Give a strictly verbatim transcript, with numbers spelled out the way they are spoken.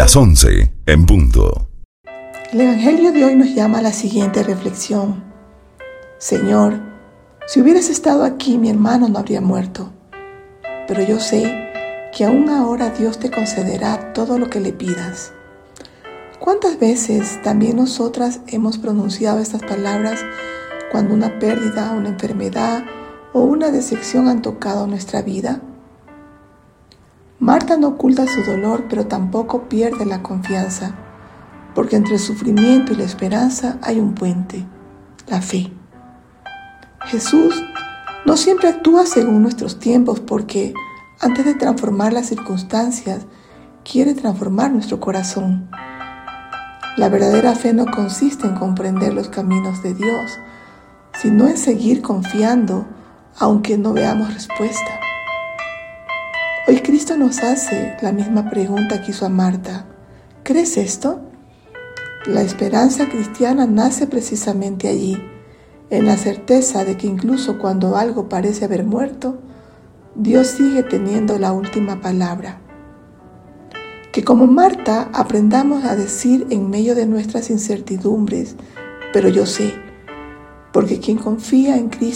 Las once en punto. El Evangelio de hoy nos llama a la siguiente reflexión. Señor, si hubieras estado aquí, mi hermano no habría muerto. Pero yo sé que aún ahora Dios te concederá todo lo que le pidas. ¿Cuántas veces también nosotras hemos pronunciado estas palabras cuando una pérdida, una enfermedad o una decepción han tocado nuestra vida? Marta no oculta su dolor, pero tampoco pierde la confianza, porque entre el sufrimiento y la esperanza hay un puente, la fe. Jesús no siempre actúa según nuestros tiempos, porque antes de transformar las circunstancias, quiere transformar nuestro corazón. La verdadera fe no consiste en comprender los caminos de Dios, sino en seguir confiando, aunque no veamos respuesta. Hoy Cristo nos hace la misma pregunta que hizo a Marta. ¿Crees esto? La esperanza cristiana nace precisamente allí, en la certeza de que incluso cuando algo parece haber muerto, Dios sigue teniendo la última palabra. Que como Marta aprendamos a decir en medio de nuestras incertidumbres, pero yo sé, porque quien confía en Cristo